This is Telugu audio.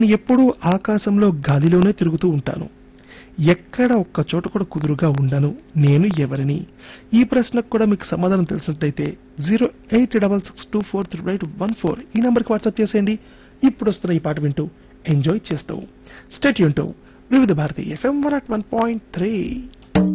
ఎప్పుడూ ఆకాశంలో గాలిలోనే తిరుగుతూ ఉంటాను. ఎక్కడ ఒక్క చోట కూడా కుదురుగా ఉండను. నేను ఎవరిని? ఈ ప్రశ్నకు కూడా మీకు సమాధానం తెలిసినట్టయితే 08662438814 ఈ నంబర్కి వాట్సాప్ చేసేయండి. ఇప్పుడు వస్తున్న ఈ పాట వింటూ ఎంజాయ్ చేస్తూ స్టేట్ యూన్ టు వివిధ భారతి FM 101.3.